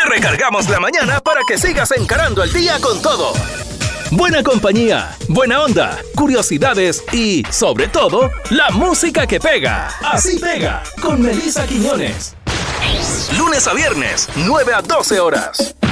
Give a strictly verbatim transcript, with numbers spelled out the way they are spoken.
recargamos la mañana para que sigas encarando el día con todo. Buena compañía, buena onda, curiosidades y, sobre todo, la música que pega. Así pega, con Melissa Quiñones. Lunes a viernes, nueve a doce horas.